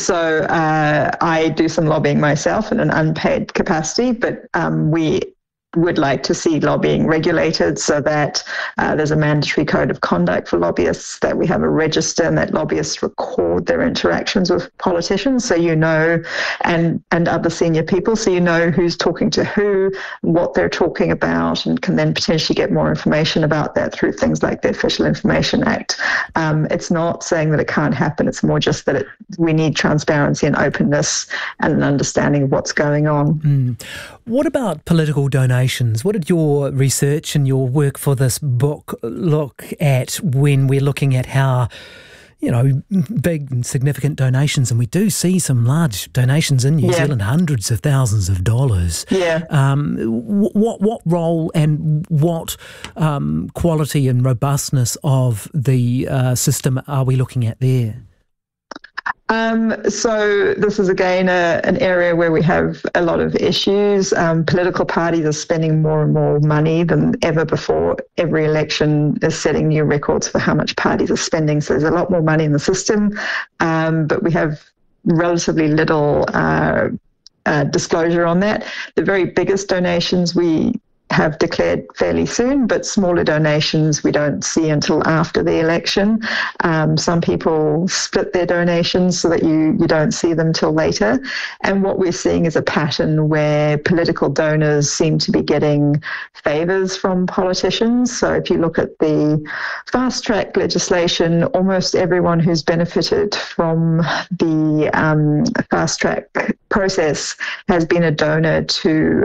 So I do some lobbying myself in an unpaid capacity, but we would like to see lobbying regulated so that there's a mandatory code of conduct for lobbyists, that we have a register and that lobbyists record their interactions with politicians, so you know, and other senior people, so you know who's talking to who, what they're talking about, and can then potentially get more information about that through things like the Official Information Act. It's not saying that it can't happen, it's more just that we need transparency and openness and an understanding of what's going on. What about political donations? What did your research and your work for this book look at when we're looking at how, big and significant donations, and we do see some large donations in New Zealand, hundreds of thousands of dollars. What role and what quality and robustness of the system are we looking at there? So this is again an area where we have a lot of issues. Political parties are spending more and more money than ever before. Every election is setting new records for how much parties are spending. So there's a lot more money in the system, but we have relatively little disclosure on that. The very biggest donations we have declared fairly soon, but smaller donations we don't see until after the election. Some people split their donations so that you don't see them till later. And what we're seeing is a pattern where political donors seem to be getting favours from politicians. So if you look at the fast track legislation, almost everyone who's benefited from the fast track process has been a donor to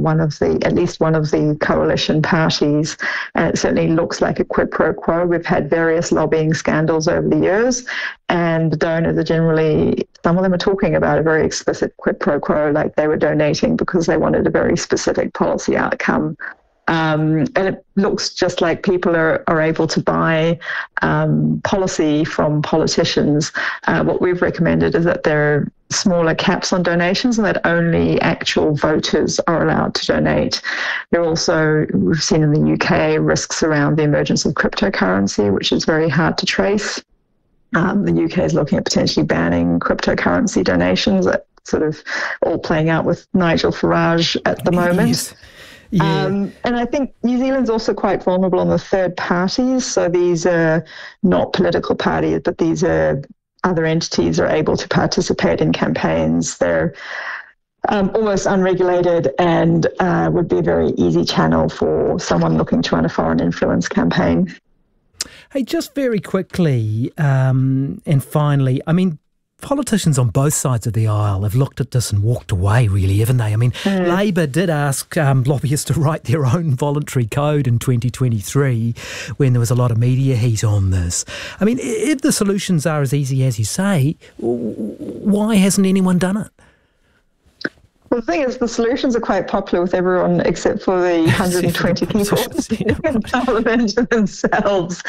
at least one of the coalition parties, and it certainly looks like a quid pro quo. We've had various lobbying scandals over the years, and the donors are generally, some of them are talking about a very explicit quid pro quo, like they were donating because they wanted a very specific policy outcome. And it looks just like people are able to buy policy from politicians. What we've recommended is that there are smaller caps on donations and that only actual voters are allowed to donate. There are also, we've seen in the UK, risks around the emergence of cryptocurrency, which is very hard to trace. The UK is looking at potentially banning cryptocurrency donations. That's sort of all playing out with Nigel Farage at the moment. Yes. Yeah. And I think New Zealand's also quite vulnerable on the third parties. So these are not political parties, but these are other entities are able to participate in campaigns. They're almost unregulated and would be a very easy channel for someone looking to run a foreign influence campaign. Hey, just very quickly, and finally, politicians on both sides of the aisle have looked at this and walked away, really, haven't they? Labor did ask lobbyists to write their own voluntary code in 2023 when there was a lot of media heat on this. If the solutions are as easy as you say, why hasn't anyone done it? Well, the thing is, the solutions are quite popular with everyone except for the 120 people in Parliament themselves.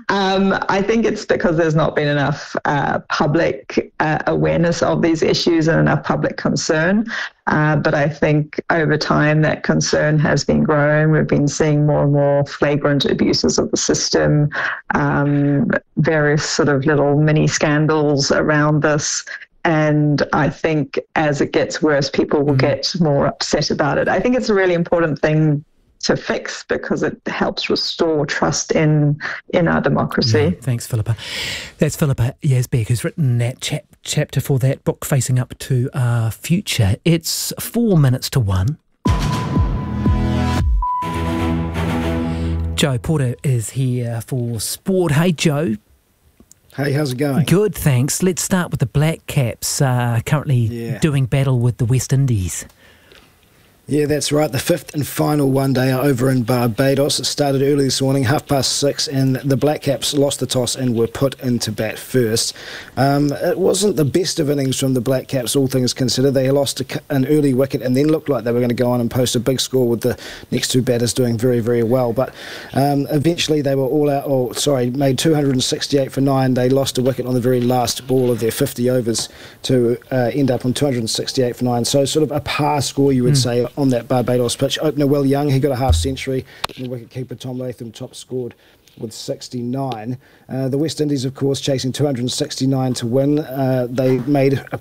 I think it's because there's not been enough public awareness of these issues and enough public concern. But I think over time that concern has been growing. We've been seeing more and more flagrant abuses of the system, various sort of little mini scandals around this. And I think as it gets worse, people will get more upset about it. I think it's a really important thing to fix because it helps restore trust in our democracy. Yeah, thanks, Philippa. That's Philippa Yazbek, who's written that chapter for that book, Facing Up to Our Future. It's 4 minutes to 1. Joe Porter is here for sport. Hey, Joe. Hey, how's it going? Good, thanks. Let's start with the Black Caps, currently doing battle with the West Indies. Yeah, that's right. The fifth and final one-day over in Barbados. It started early this morning, 6:30, and the Black Caps lost the toss and were put into bat first. It wasn't the best of innings from the Black Caps, all things considered. They lost an early wicket and then looked like they were going to go on and post a big score with the next two batters doing very, very well. But eventually they were all out, made 268 for 9. They lost a wicket on the very last ball of their 50 overs to end up on 268 for 9. So sort of a par score, you would say, on that Barbados pitch. Opener Will Young, he got a half century, and the wicketkeeper Tom Latham top scored with 69. The West Indies, of course, chasing 269 to win. They made